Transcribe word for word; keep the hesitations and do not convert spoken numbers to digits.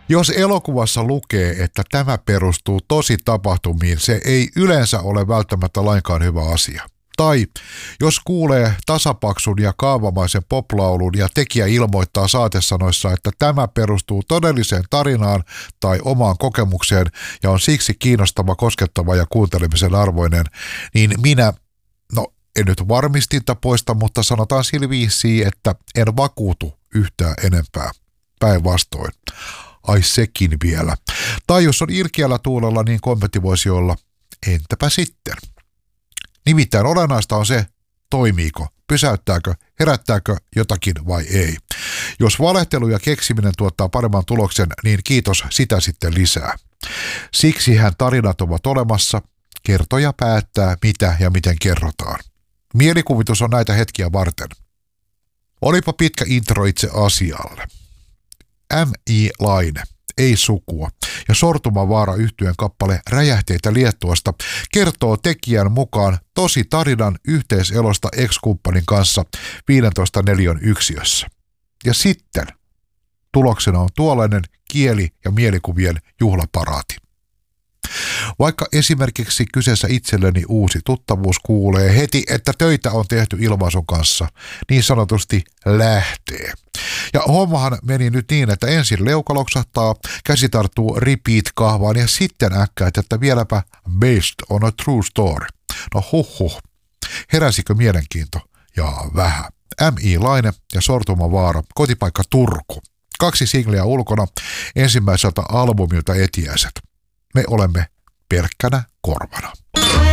Jos elokuvassa lukee, että tämä perustuu tosi tapahtumiin, se ei yleensä ole välttämättä lainkaan hyvä asia. Tai jos kuulee tasapaksun ja kaavamaisen poplaulun ja tekijä ilmoittaa saatesanoissa, että tämä perustuu todelliseen tarinaan tai omaan kokemukseen ja on siksi kiinnostava, koskettava ja kuuntelemisen arvoinen, niin minä, no en nyt varmistinta poista, mutta sanotaan sillä viisiin, että en vakuutu yhtään enempää. Päinvastoin. Ai sekin vielä. Tai jos on ilkeällä tuulella, niin kommentti voisi olla, entäpä sitten? Nimittäin olennaista on se, toimiiko, pysäyttääkö, herättääkö jotakin vai ei. Jos valehtelu ja keksiminen tuottaa paremman tuloksen, niin kiitos sitä sitten lisää. Siksihän tarinat ovat olemassa, kertoja päättää mitä ja miten kerrotaan. Mielikuvitus on näitä hetkiä varten. Olipa pitkä intro itse asialle. M I Laine, ei sukua, ja Sortumavaara -yhtyeen kappale Räjähteitä Liettuasta kertoo tekijän mukaan tosi tarinan yhteiselosta ex-kumppanin kanssa viidentoista neliön yksiössä. Ja sitten tuloksena on tuollainen kieli- ja mielikuvien juhlaparaati. Vaikka esimerkiksi kyseessä itselleni uusi tuttavuus kuulee heti, että töitä on tehty ilmaisun kanssa, niin sanotusti lähtee. Ja hommahan meni nyt niin, että ensin leuka loksahtaa, käsi tarttuu repeat-kahvaan ja sitten äkkäät, että vieläpä based on a true story. No huhhuh. Heräsikö mielenkiinto? Ja vähän. M I Laine ja Sortumavaara, kotipaikka Turku. Kaksi singleä ulkona, ensimmäiseltä albumilta Etiäiset. Me olemme pelkkänä korvana.